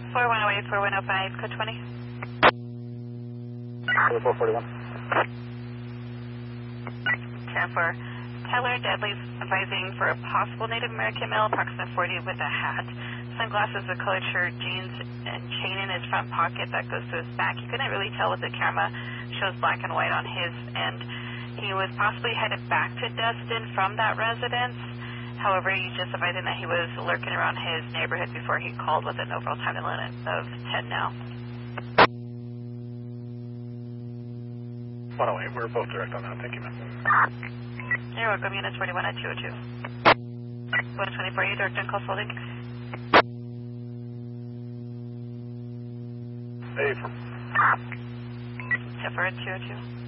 4108, 4105, code 20. 441. 10-4. Tyler Deadly's advising for a possible Native American male, approximate 40 with a hat. Sunglasses, a colored shirt, jeans, and chain in his front pocket that goes to his back. You couldn't really tell with the camera. Shows black and white on his end. He was possibly headed back to Destin from that residence. However, he's just advising that he was lurking around his neighborhood before he called with an overall time limit of 10 now. 108, we're both direct on that. Thank you, ma'am. You're welcome, units 41 at 202. 124, you direct on call holding. Hey, from... Zephyr at 202.